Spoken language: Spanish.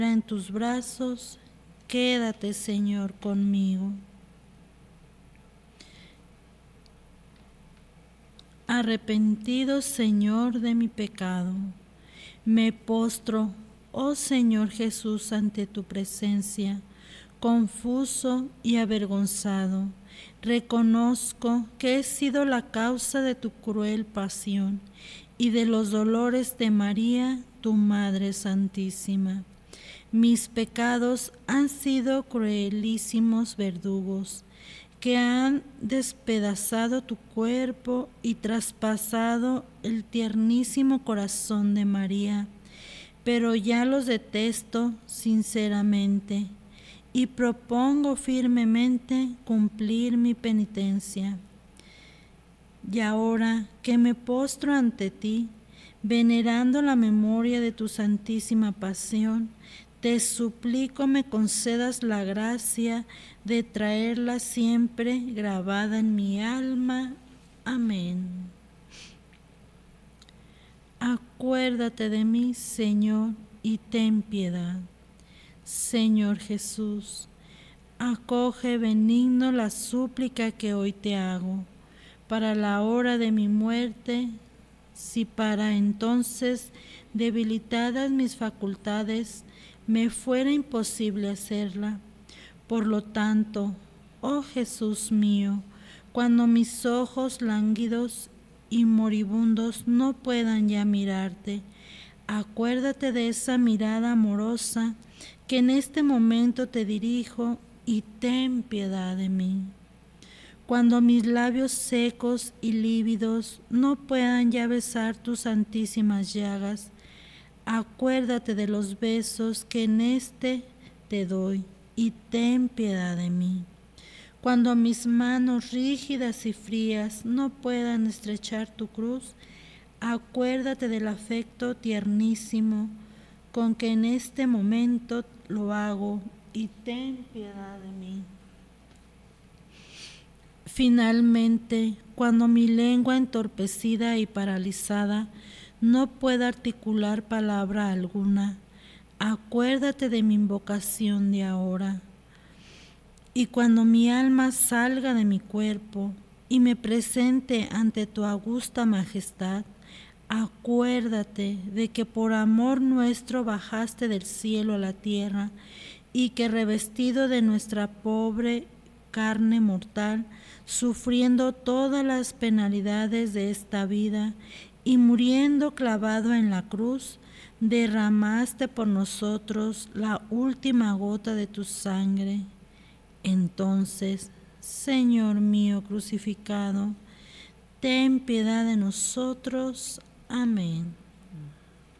en tus brazos, quédate, Señor, conmigo. Arrepentido, Señor, de mi pecado, me postro, oh Señor Jesús, ante tu presencia, confuso y avergonzado. Reconozco que he sido la causa de tu cruel pasión y de los dolores de María, tu Madre Santísima. Mis pecados han sido cruelísimos verdugos, que han despedazado tu cuerpo y traspasado el tiernísimo corazón de María, pero ya los detesto sinceramente y propongo firmemente cumplir mi penitencia. Y ahora que me postro ante ti, venerando la memoria de tu santísima pasión, te suplico me concedas la gracia de traerla siempre grabada en mi alma. Amén. Acuérdate de mí, Señor, y ten piedad. Señor Jesús, acoge benigno la súplica que hoy te hago. Para la hora de mi muerte, si para entonces, debilitadas mis facultades, me fuera imposible hacerla. Por lo tanto, oh Jesús mío, cuando mis ojos lánguidos y moribundos no puedan ya mirarte, acuérdate de esa mirada amorosa que en este momento te dirijo y ten piedad de mí. Cuando mis labios secos y lívidos no puedan ya besar tus santísimas llagas, acuérdate de los besos que en este te doy y ten piedad de mí. Cuando mis manos rígidas y frías no puedan estrechar tu cruz, acuérdate del afecto tiernísimo con que en este momento lo hago y ten piedad de mí. Finalmente, cuando mi lengua entorpecida y paralizada no pueda articular palabra alguna, acuérdate de mi invocación de ahora. Y cuando mi alma salga de mi cuerpo y me presente ante tu augusta majestad, acuérdate de que por amor nuestro bajaste del cielo a la tierra y que revestido de nuestra pobre carne mortal, sufriendo todas las penalidades de esta vida y muriendo clavado en la cruz, derramaste por nosotros la última gota de tu sangre. Entonces, Señor mío crucificado, ten piedad de nosotros. Amén.